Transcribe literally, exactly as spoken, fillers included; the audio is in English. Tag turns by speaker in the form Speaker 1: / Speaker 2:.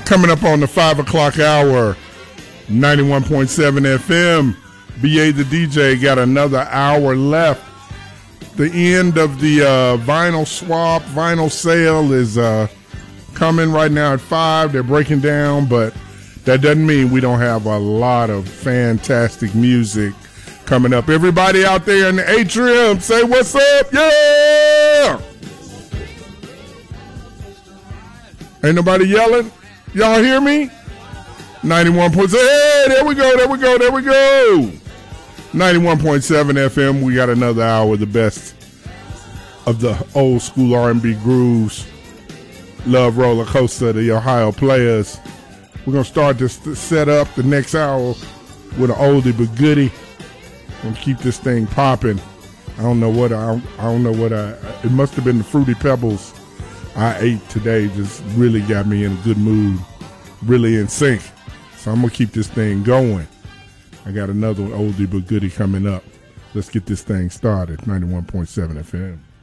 Speaker 1: Coming up on the five o'clock hour, ninety-one point seven F M. B A the D J got another hour left. The end of the uh, vinyl swap, vinyl sale is uh, coming right now at five. They're breaking down, but that doesn't mean we don't have a lot of fantastic music coming up. Everybody out there in the atrium, say what's up, yeah! Ain't nobody yelling? Y'all hear me? ninety-one point seven. Hey, there we go, there we go, there we go. ninety-one point seven F M. We got another hour of the best of the old school R and B grooves. Love roller coaster, the Ohio Players. We're going to start this to set up the next hour with an oldie but goodie. Going to keep this thing popping. I don't know what I, I don't know what I, it must have been the Fruity Pebbles I ate today. Just really got me in a good mood, really in sync. So I'm going to keep this thing going. I got another oldie but goodie coming up. Let's get this thing started. ninety-one point seven F M.